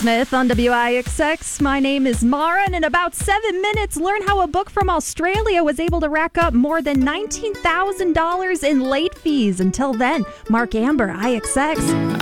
Smith on WIXX. My name is Mara, and in about 7 minutes, learn how a book from Australia was able to rack up more than $19,000 in late fees. Until then, Mark Amber, IXX.